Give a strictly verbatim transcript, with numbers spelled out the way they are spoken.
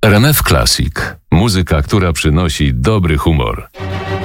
R M F Classic. Muzyka, która przynosi dobry humor.